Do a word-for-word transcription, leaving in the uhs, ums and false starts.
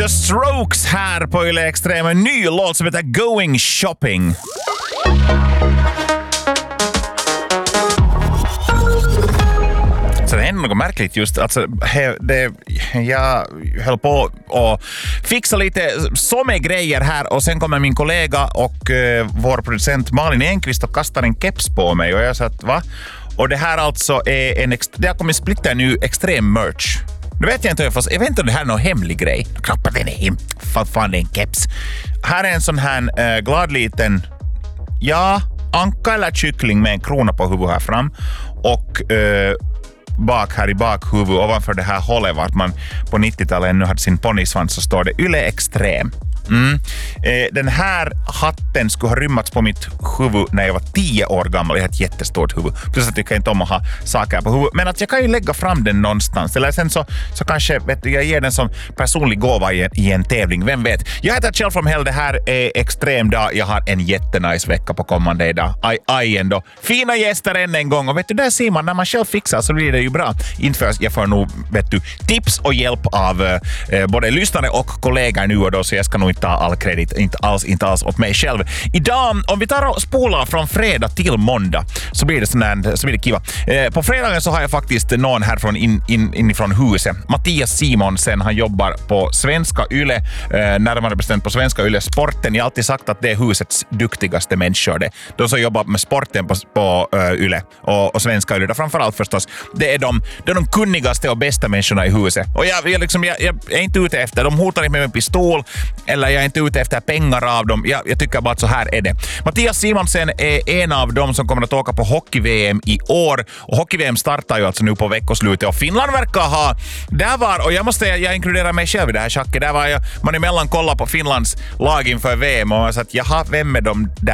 The Strokes här på Yle Extrem. En ny låt som heter Going Shopping. Så det händer något märkligt just. Alltså, det, jag höll på att fixa lite som är grejer här och sen kommer min kollega och uh, vår producent Malin Enqvist och kastar en keps på mig och jag sa att va? Och det här alltså är en ext- det har kommit splitta nu extrem merch. Nu vet jag inte, jag, jag vet inte om det här är någon hemlig grej. Knappt den är hem. Fan, fan det är en keps. Här är en sån här uh, glad liten, ja, anka eller kyckling med en krona på huvudet här fram. Och uh, bak här i bakhuvud ovanför det här hållet vart man på nittiotalet ännu hade sin ponnysvans så står det Yle Extrem. Mm. Eh, den här hatten skulle ha rymmats på mitt huvud när jag var tio år gammal. Jag har ett jättestort huvud. Plus att jag kan inte om att ha saker på huvudet. Men att jag kan ju lägga fram den någonstans. Eller sen så, så kanske vet du, jag ger den som personlig gåva i en, i en tävling. Vem vet? Jag heter Kjell from Hell. Det här är Extrem dag. Jag har en jättenice vecka på kommande idag. Aj, aj ändå. Fina gäster än en gång. Och vet du, där ser man när man själv fixar så blir det ju bra. Inför jag får nog, vet du, tips och hjälp av eh, både lyssnare och kollegor nu och då. Så jag ska nog ta all kredit, inte alls, inte alls åt mig själv. Idag, om vi tar och spolar från fredag till måndag så blir det sån här, så blir det kiva. Eh, på fredagen så har jag faktiskt någon här från in, in, inifrån huset. Mattias Simonsen, han jobbar på Svenska Yle, eh, närmare bestämt på Svenska Yle Sporten. Jag har alltid sagt att det är husets duktigaste människor. Det. De som jobbar med sporten på, på uh, Yle och, och Svenska Yle, framförallt förstås. Det är de, det är de kunnigaste och bästa människorna i huset. Och jag, jag, liksom, jag, jag är inte ute efter, de hotar inte med en pistol eller jag är inte ute efter pengar av dem. Jag, jag tycker bara att så här är det. Mattias Simonsen är en av dem som kommer att åka på hockey-V M i år. Och hockey-V M startar ju alltså nu på veckoslutet. Och Finland verkar ha... Där var... Och jag måste... Jag inkluderar mig själv i det här schacket. Där var jag... Man emellan kolla på Finlands lag inför V M och sa att jaha, vem är de där?